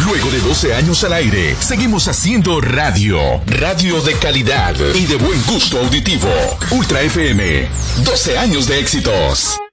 Luego de 12 años al aire, seguimos haciendo radio. Radio de calidad y de buen gusto auditivo. Ultra FM, 12 años de éxitos.